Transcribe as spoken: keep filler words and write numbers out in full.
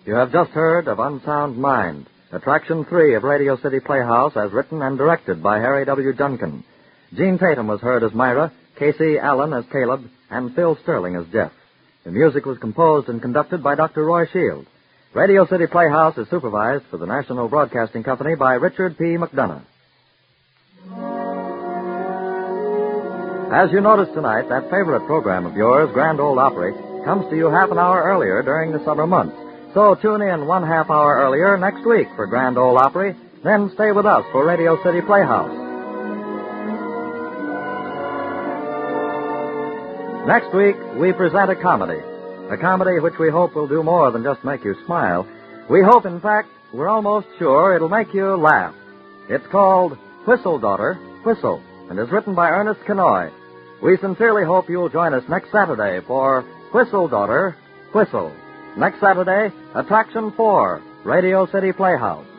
You have just heard of Unsound Mind, Attraction three of Radio City Playhouse, as written and directed by Harry W. Junkin. Gene Tatum was heard as Myra, Casey Allen as Caleb, and Phil Sterling as Jeff. The music was composed and conducted by Doctor Roy Shield. Radio City Playhouse is supervised for the National Broadcasting Company by Richard P. McDonough. As you noticed tonight, that favorite program of yours, Grand Ole Opry, comes to you half an hour earlier during the summer months. So tune in one half hour earlier next week for Grand Ole Opry, then stay with us for Radio City Playhouse. Next week, we present a comedy. A comedy which we hope will do more than just make you smile. We hope, in fact, we're almost sure it'll make you laugh. It's called Whistle, Daughter, Whistle, and is written by Ernest Kenoy. We sincerely hope you'll join us next Saturday for Whistle, Daughter, Whistle. Next Saturday, Attraction four, Radio City Playhouse.